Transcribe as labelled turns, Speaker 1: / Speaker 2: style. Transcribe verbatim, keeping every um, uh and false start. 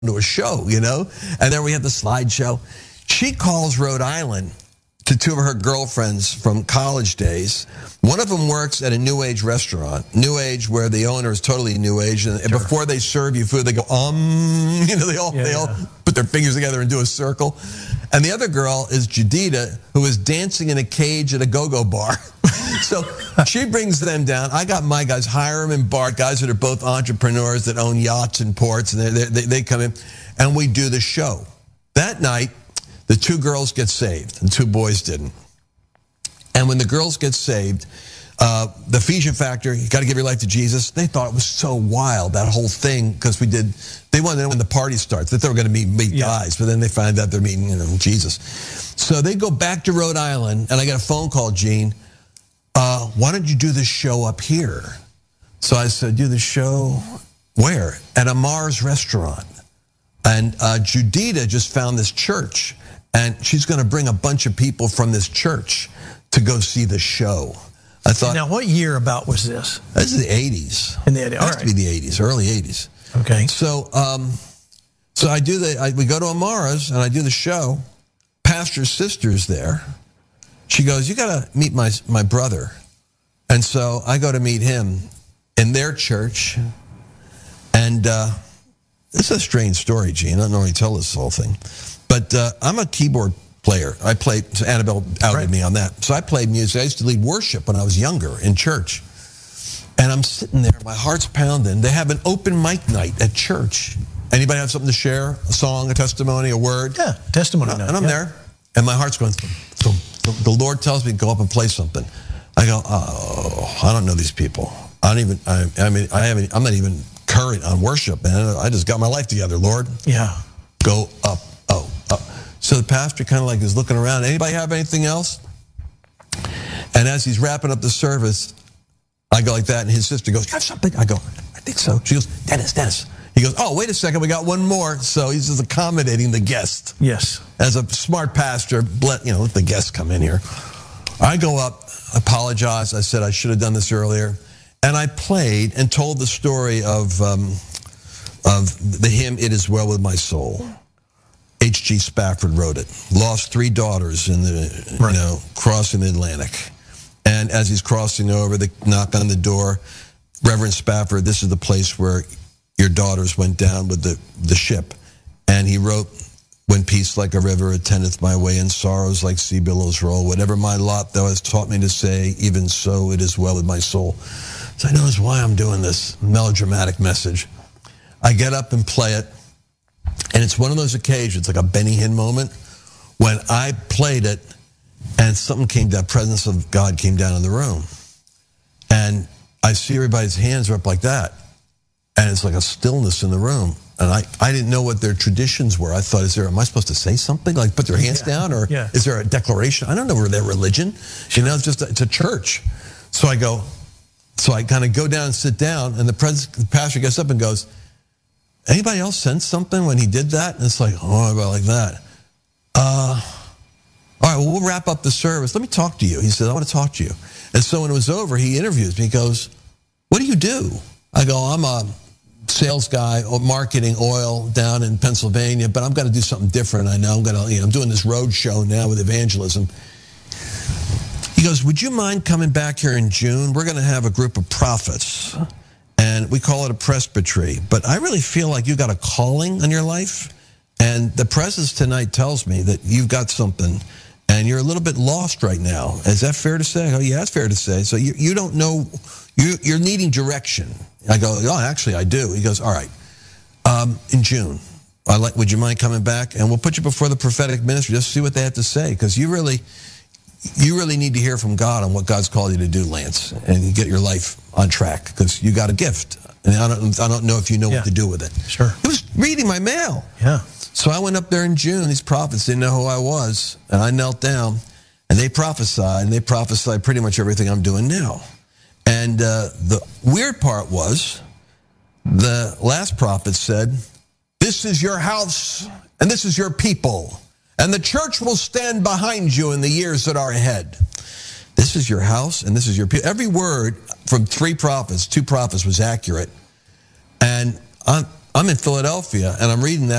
Speaker 1: to a show, you know? And then we had the slideshow. She calls Rhode Island to two of her girlfriends from college days. One of them works at a New Age restaurant, New Age, where the owner is totally New Age. And sure. Before they serve you food, they go, um, you know, they all, yeah, they all yeah. put their fingers together and do a circle. And the other girl is Judita, who is dancing in a cage at a go-go bar. So she brings them down. I got my guys, Hiram and Bart, guys that are both entrepreneurs that own yachts and ports, and they, they, they come in, and we do the show. That night, the two girls get saved, and two boys didn't. And when the girls get saved, uh, the Ephesian Factor, you got to give your life to Jesus. They thought it was so wild, that whole thing, because we did, they wanted to know when the party starts, that they were going to meet, meet yeah. guys, but then they find out they're meeting, you know, Jesus. So they go back to Rhode Island, and I get a phone call, Gene, uh, why don't you do this show up here? So I said, do the show where? At a Mars restaurant. And uh, Judita just found this church, and she's going to bring a bunch of people from this church to go see the show. I thought.
Speaker 2: Now, what year about was this?
Speaker 1: This is the eighties.
Speaker 2: In the eighties, all
Speaker 1: right. It has to be the eighties, early eighties.
Speaker 2: Okay.
Speaker 1: So, um, so I do the. I, we go to Amara's and I do the show. Pastor's sister's there. She goes, "You got to meet my my brother," and so I go to meet him in their church, and uh, it's a strange story, Gene. I don't normally tell this whole thing, but uh, I'm a keyboard player. I played, so Annabelle outed right. me on that. So I played music. I used to lead worship when I was younger in church. And I'm sitting there, my heart's pounding. They have an open mic night at church. Anybody have something to share? A song, a testimony, a word?
Speaker 2: Yeah, testimony
Speaker 1: and,
Speaker 2: night.
Speaker 1: And I'm
Speaker 2: yeah.
Speaker 1: there, and my heart's going, so the Lord tells me to go up and play something. I go, oh, I don't know these people. I don't even, I, I mean, I haven't, I'm not even current on worship, man. I just got my life together, Lord.
Speaker 2: Yeah.
Speaker 1: Go up, oh, up. So the pastor kind of like is looking around. Anybody have anything else? And as he's wrapping up the service, I go like that, and his sister goes, "You have something?" I go, "I think so." She goes, "Dennis, Dennis." He goes, "Oh, wait a second, we got one more." So he's just accommodating the guest.
Speaker 2: Yes.
Speaker 1: As a smart pastor, let you know, let the guests come in here. I go up, apologize. I said I should have done this earlier, and I played and told the story of um, of the hymn "It Is Well With My Soul." H G Spafford wrote it. Lost three daughters in the, right. you know, crossing the Atlantic. And as he's crossing over, they knock on the door. Reverend Spafford, this is the place where your daughters went down with the, the ship. And he wrote, when peace like a river attendeth my way and sorrows like sea billows roll, whatever my lot thou hast taught me to say, even so it is well with my soul. So I know that's why I'm doing this melodramatic message. I get up and play it. And it's one of those occasions, like a Benny Hinn moment, when I played it and something came down, presence of God came down in the room. And I see everybody's hands are up like that. And it's like a stillness in the room. And I, I didn't know what their traditions were. I thought, is there, am I supposed to say something? Like put their hands yeah. down? Or
Speaker 2: yeah.
Speaker 1: is there a declaration? I don't know their religion. You know, it's just, a, it's a church. So I go, so I kind of go down and sit down. And the, pres, the pastor gets up and goes, anybody else sense something when he did that? And it's like, oh, about like that. Uh, all right, well, we'll wrap up the service. Let me talk to you. He said, I want to talk to you. And so when it was over, he interviews me. He goes, what do you do? I go, I'm a sales guy, marketing oil down in Pennsylvania, but I'm going to do something different. I know I'm going to, you know, I'm doing this road show now with evangelism. He goes, would you mind coming back here in June? We're going to have a group of prophets. And we call it a presbytery. But I really feel like you got a calling on your life. And the presence tonight tells me that you've got something. And you're a little bit lost right now. Is that fair to say? Oh, yeah, it's fair to say. So you, you don't know, you, you're needing direction. I go, oh, actually, I do. He goes, all right, um, in June, I like, would you mind coming back? And we'll put you before the prophetic ministry, just see what they have to say. Because you really... You really need to hear from God on what God's called you to do, Lance, and get your life on track because you got a gift. And I don't, I don't know if you know
Speaker 2: yeah.
Speaker 1: what to do with it.
Speaker 2: Sure.
Speaker 1: He was reading my mail.
Speaker 2: Yeah.
Speaker 1: So I went up there in June. These prophets didn't know who I was. And I knelt down, and they prophesied, and they prophesied pretty much everything I'm doing now. And uh, the weird part was the last prophet said, this is your house, and this is your people. And the church will stand behind you in the years that are ahead. This is your house, and this is your people. Every word from three prophets, two prophets, was accurate. And I'm, I'm in Philadelphia, and I'm reading that.